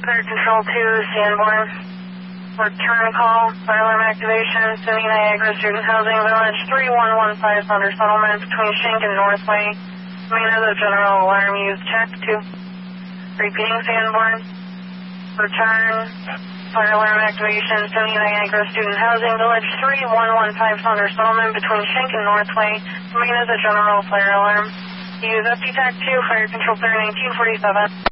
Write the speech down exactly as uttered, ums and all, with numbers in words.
Fire Control two, Sanborn. Return call, fire alarm activation, City Niagara Student Housing Village, three one one five Thunder Settlement between Shank and Northway. Manner the general alarm used, check two. Repeating Sanborn. Return, fire alarm activation, City Niagara Student Housing Village, three one one five Thunder Settlement between Shank and Northway. Manner the general fire alarm. Use F D TAC two, Fire Control clear nineteen forty-seven.